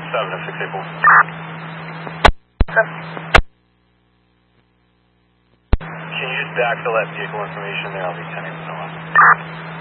7 at 684. Okay. Can you just backfill that vehicle information there? I'll be 10 8 so on.